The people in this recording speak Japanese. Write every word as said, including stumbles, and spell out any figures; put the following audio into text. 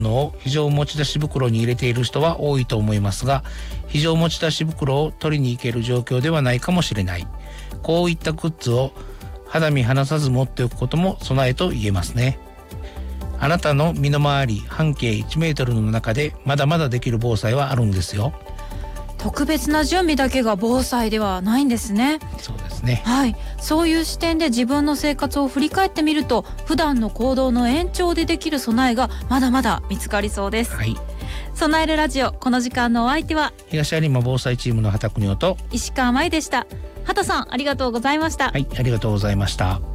のを非常持ち出し袋に入れている人は多いと思いますが、非常持ち出し袋を取りに行ける状況ではないかもしれない。こういったグッズを肌身離さず持っておくことも備えと言えますね。あなたの身の回り半径いちメートルの中でまだまだできる防災はあるんですよ。 特別な準備だけが防災ではないんですね。 そうですね。 はい、そういう視点で自分の生活を振り返ってみると、普段の行動の延長でできる備えがまだまだ見つかりそうです。 はい。 備えるラジオ、この時間のお相手は東有馬防災チームの畑邦夫と石川真由でした。畑さん、ありがとうございました。 はい、ありがとうございました。